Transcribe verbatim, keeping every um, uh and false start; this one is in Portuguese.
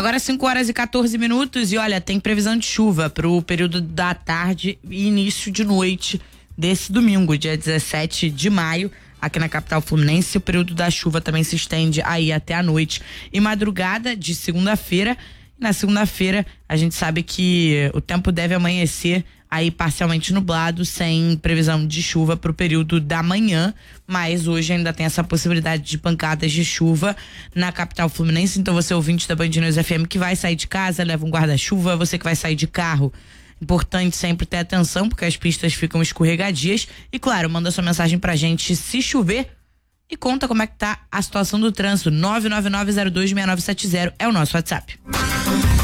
Agora cinco horas e quatorze minutos e olha, tem previsão de chuva pro período da tarde e início de noite desse domingo, dia dezessete de maio, aqui na capital fluminense. O período da chuva também se estende aí até a noite e madrugada de segunda-feira. Na segunda-feira a gente sabe que o tempo deve amanhecer aí parcialmente nublado, sem previsão de chuva para o período da manhã, mas hoje ainda tem essa possibilidade de pancadas de chuva na capital fluminense. Então você, ouvinte da Band News F M, que vai sair de casa, leva um guarda-chuva. Você que vai sair de carro, importante sempre ter atenção, porque as pistas ficam escorregadias. E claro, manda sua mensagem pra gente se chover e conta como é que tá a situação do trânsito. nove nove nove zero dois seis nove sete zero é o nosso WhatsApp.